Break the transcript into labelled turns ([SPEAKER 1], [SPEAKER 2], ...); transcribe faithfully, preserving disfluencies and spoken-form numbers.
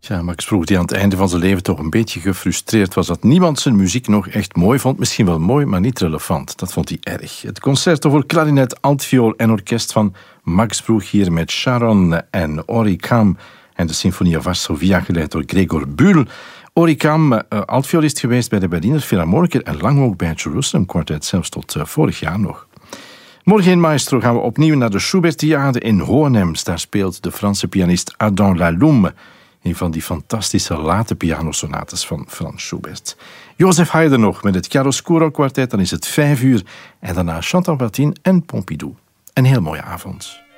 [SPEAKER 1] Ja, Max Broeg, die aan het einde van zijn leven toch een beetje gefrustreerd was dat niemand zijn muziek nog echt mooi vond. Misschien wel mooi, maar niet relevant. Dat vond hij erg. Het concerto voor klarinet, altviool en orkest van Max Broeg hier met Sharon en Oricam en de Sinfonia Varsovia geleid door Gregor Bühl. Oricam, uh, altviolist geweest bij de Berliner Philharmoniker en lang ook bij het Jerusalem Quartet, zelfs tot uh, vorig jaar nog. Morgen in Maestro gaan we opnieuw naar de Schubertiade in Hohenems. Daar speelt de Franse pianist Adam Laloum een van die fantastische late pianosonates van Frans Schubert. Joseph Haydn nog met het Chiaroscuro Quartet, dan is het vijf uur. En daarna Chantal Bertin en Pompidou. Een heel mooie avond.